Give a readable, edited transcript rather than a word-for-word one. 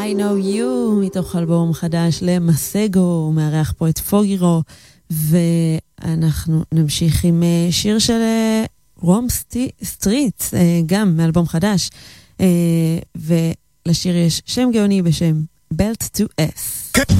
I know you, מתוך אלבום חדש למסגו, הוא מארח פה את פוגירו, ואנחנו נמשיך עם שיר של רום סטריט, גם מאלבום חדש, ולשיר יש שם גאוני בשם Belt to S.